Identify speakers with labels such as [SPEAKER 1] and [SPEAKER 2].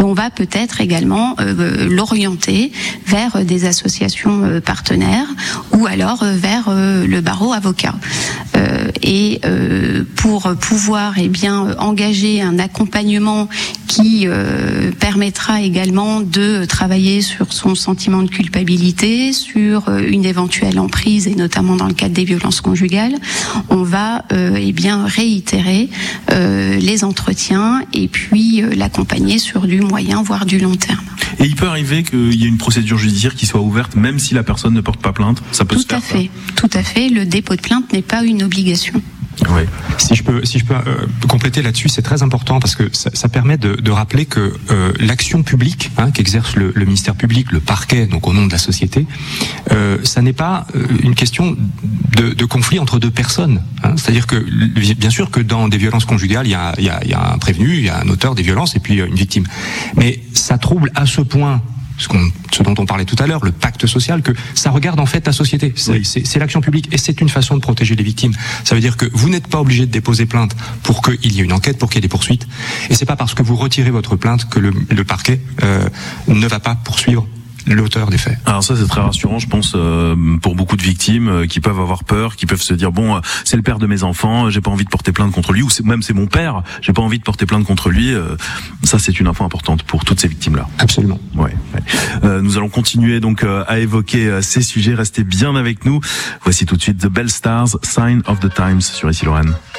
[SPEAKER 1] on va peut-être également l'orienter vers des associations partenaires ou alors vers le barreau avocat. Et pour pouvoir engager un accompagnement qui permettra également de travailler sur son sentiment de culpabilité, sur une éventuelle emprise et notamment dans le cadre des violences conjugales, on va réitérer les entretiens et puis l'accompagner sur du moyen voire du long terme.
[SPEAKER 2] Et il peut arriver qu'il y ait une procédure judiciaire qui soit ouverte même si la personne ne porte pas plainte, ça peut se faire.
[SPEAKER 1] Tout à fait, le dépôt de plainte n'est pas une obligation.
[SPEAKER 3] Oui. Si je peux compléter là-dessus, c'est très important parce que ça permet de rappeler que l'action publique qu'exerce le ministère public, le parquet, donc au nom de la société, ça n'est pas une question de conflit entre deux personnes. C'est-à-dire que bien sûr que dans des violences conjugales, il y a un prévenu, il y a un auteur des violences et puis une victime. Mais ça trouble à ce point ce dont on parlait tout à l'heure, le pacte social, que ça regarde en fait la société. C'est l'action publique et c'est une façon de protéger les victimes. Ça veut dire que vous n'êtes pas obligé de déposer plainte pour qu'il y ait une enquête, pour qu'il y ait des poursuites. Et c'est pas parce que vous retirez votre plainte que le parquet ne va pas poursuivre l'auteur des faits.
[SPEAKER 2] Alors ça c'est très rassurant, je pense, pour beaucoup de victimes qui peuvent avoir peur, qui peuvent se dire bon, c'est le père de mes enfants, j'ai pas envie de porter plainte contre lui, ou même c'est mon père, j'ai pas envie de porter plainte contre lui. Ça c'est une info importante pour toutes ces victimes-là.
[SPEAKER 3] Absolument.
[SPEAKER 2] Ouais. Nous allons continuer donc à évoquer ces sujets. Restez bien avec nous. Voici tout de suite The Bell Stars, Sign of the Times sur ici Lorraine.